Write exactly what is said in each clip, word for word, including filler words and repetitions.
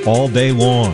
all day long.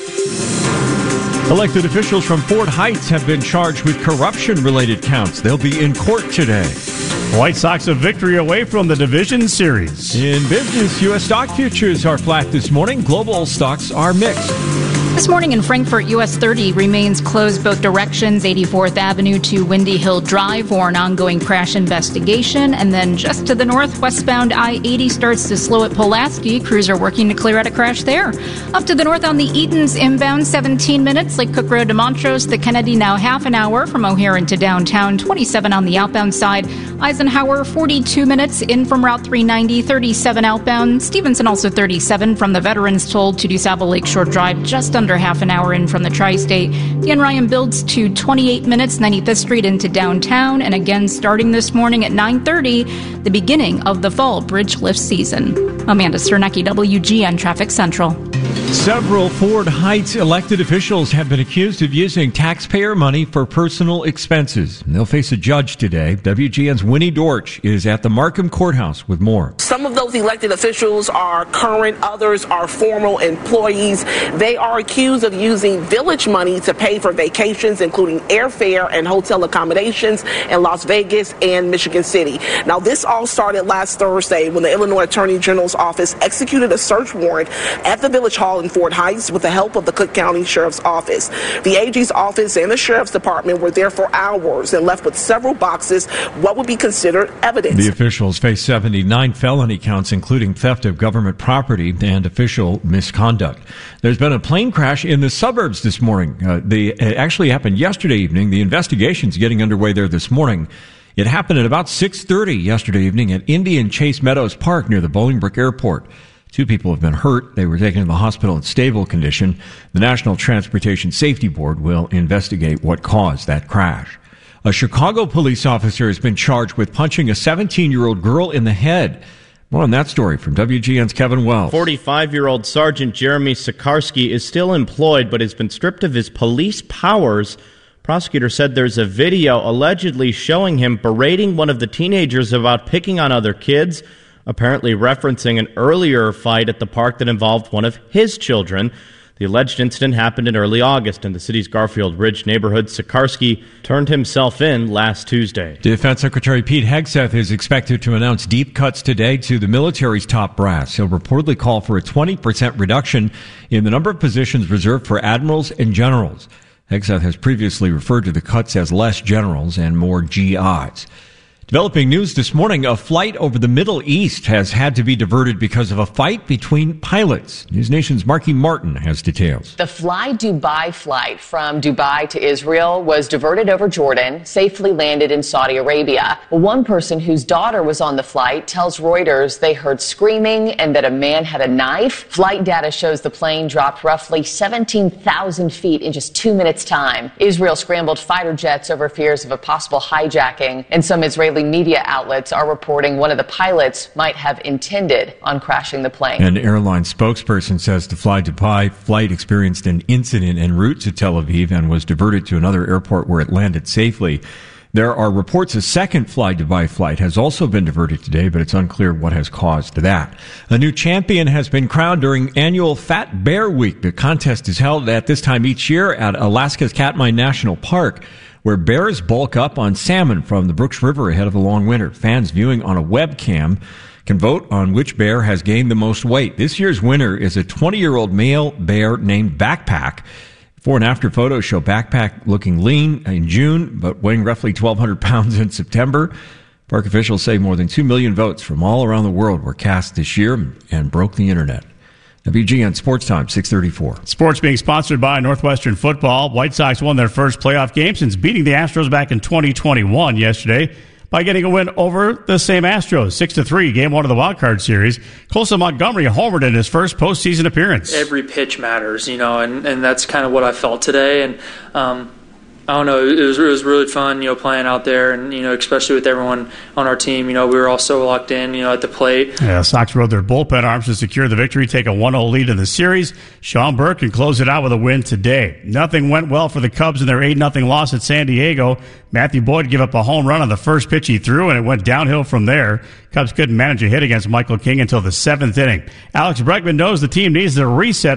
Elected officials from Fort Heights have been charged with corruption-related counts. They'll be in court today. White Sox a victory away from the division series. In business, U S stock futures are flat this morning. Global stocks are mixed. This morning in Frankfurt, U S thirty remains closed both directions, eighty-fourth Avenue to Windy Hill Drive for an ongoing crash investigation. And then just to the north, westbound I eighty starts to slow at Pulaski. Crews are working to clear out a crash there. Up to the north on the Eatons inbound, seventeen minutes. Lake Cook Road to Montrose, the Kennedy now half an hour from O'Hare into downtown, twenty-seven on the outbound side. Eisenhower, forty-two minutes in from Route three ninety, thirty-seven outbound. Stevenson also thirty-seven from the Veterans Toll to DuSable Lakeshore Drive, just under Under half an hour in from the Tri-State. Dan Ryan builds to twenty-eight minutes, ninety-fifth Street into downtown. And again, starting this morning at nine thirty, the beginning of the fall bridge lift season. Amanda Sternecki, W G N Traffic Central. Several Fort Heights elected officials have been accused of using taxpayer money for personal expenses. They'll face a judge today. W G N's Winnie Dorch is at the Markham Courthouse with more. Some of those elected officials are current, others are former employees. They are accused of using village money to pay for vacations, including airfare and hotel accommodations in Las Vegas and Michigan City. Now, this all started last Thursday when the Illinois Attorney General's office executed a search warrant at the Village Hall in Fort Heights with the help of the Cook County Sheriff's Office. The A G's office and the Sheriff's Department were there for hours and left with several boxes, what would be considered evidence. The officials face seventy-nine felony counts, including theft of government property and official misconduct. There's been a plane crash in the suburbs this morning. Uh, the, it actually happened yesterday evening. The investigation's getting underway there this morning. It happened at about six thirty yesterday evening at Indian Chase Meadows Park near the Bolingbrook Airport. Two people have been hurt. They were taken to the hospital in stable condition. The National Transportation Safety Board will investigate what caused that crash. A Chicago police officer has been charged with punching a seventeen-year-old girl in the head. More on that story from W G N's Kevin Wells. forty-five-year-old Sergeant Jeremy Sikarsky is still employed but has been stripped of his police powers. Prosecutor said there's a video allegedly showing him berating one of the teenagers about picking on other kids, apparently referencing an earlier fight at the park that involved one of his children. The alleged incident happened in early August in the city's Garfield Ridge neighborhood. Sikarsky turned himself in last Tuesday. Defense Secretary Pete Hegseth is expected to announce deep cuts today to the military's top brass. He'll reportedly call for a twenty percent reduction in the number of positions reserved for admirals and generals. Hegseth has previously referred to the cuts as less generals and more G Is. Developing news this morning, a flight over the Middle East has had to be diverted because of a fight between pilots. News Nation's Marky Martin has details. The Fly Dubai flight from Dubai to Israel was diverted over Jordan, safely landed in Saudi Arabia. One person whose daughter was on the flight tells Reuters they heard screaming and that a man had a knife. Flight data shows the plane dropped roughly seventeen thousand feet in just two minutes' time. Israel scrambled fighter jets over fears of a possible hijacking, and some Israeli media outlets are reporting one of the pilots might have intended on crashing the plane. An airline spokesperson says the Fly Dubai flight experienced an incident en route to Tel Aviv and was diverted to another airport where it landed safely. There are reports a second Fly Dubai flight has also been diverted today, but it's unclear what has caused that. A new champion has been crowned during annual Fat Bear Week. The contest is held at this time each year at Alaska's Katmai National Park, where bears bulk up on salmon from the Brooks River ahead of a long winter. Fans viewing on a webcam can vote on which bear has gained the most weight. This year's winner is a twenty-year-old male bear named Backpack. Before and after photos show Backpack looking lean in June, but weighing roughly twelve hundred pounds in September. Park officials say more than two million votes from all around the world were cast this year and broke the internet. W G N Sports Time, six thirty-four. Sports being sponsored by Northwestern Football. White Sox won their first playoff game since beating the Astros back in twenty twenty-one yesterday by getting a win over the same Astros, six to three, game one of the wild card series. Colson Montgomery homered in his first postseason appearance. Every pitch matters, you know, and, and that's kind of what I felt today. And, um, I don't know, it was, it was really fun, you know, playing out there, and, you know, especially with everyone on our team. You know, we were all so locked in, you know, at the plate. Yeah, Sox rode their bullpen arms to secure the victory, take a one oh lead in the series. Sean Burke can close it out with a win today. Nothing went well for the Cubs in their eight nothing loss at San Diego. Matthew Boyd gave up a home run on the first pitch he threw, and it went downhill from there. Cubs couldn't manage a hit against Michael King until the seventh inning. Alex Bregman knows the team needs to reset